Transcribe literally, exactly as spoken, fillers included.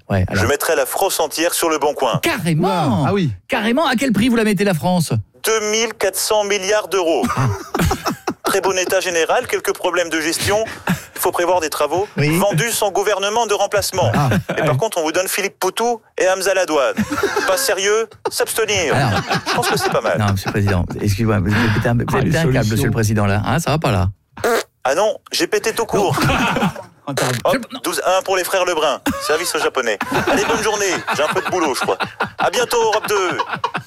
Ouais, alors. Je mettrai la France entière sur le bon coin. Carrément. Ah oui. Carrément. À quel prix vous la mettez, la France? deux mille quatre cents milliards d'euros. Très bon état général, quelques problèmes de gestion. Il faut prévoir des travaux. Oui. Vendu sans gouvernement de remplacement. Ah. Et par contre, on vous donne Philippe Poutou et Hamza Ladouane. Pas sérieux, s'abstenir. Alors. Je pense que c'est pas mal. Non, Monsieur le Président, excusez-moi, vous avez pété un, vous avez Ah, pété les un câble, solutions. Monsieur le Président, là. Hein, ça va pas, là. Ah non, j'ai pété tout court. Hop, douze un pour les frères Lebrun. Service au japonais. Allez, bonne journée. J'ai un peu de boulot, je crois. À bientôt, Europe deux.